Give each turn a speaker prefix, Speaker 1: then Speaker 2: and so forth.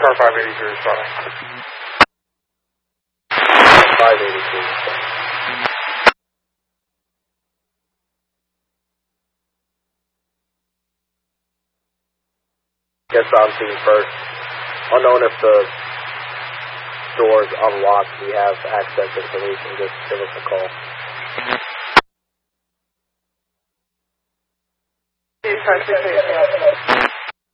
Speaker 1: Car 583 responding.
Speaker 2: 583. Gets on scene first. Unknown if the door's unlocked, we have access information, just give us a call.
Speaker 3: Car 683.